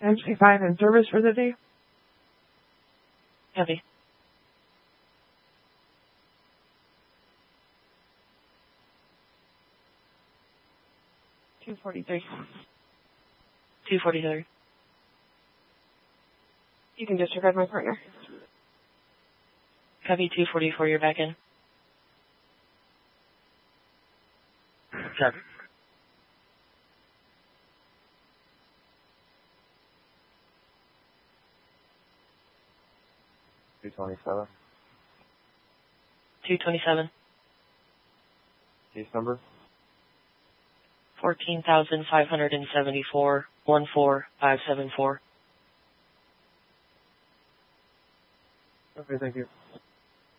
MC5 in service for the day. Copy. $243. $243. You can disregard my partner. Copy. 244, you're back in. Copy. $227. 227. Case number? 14,574, 14574. Okay, thank you.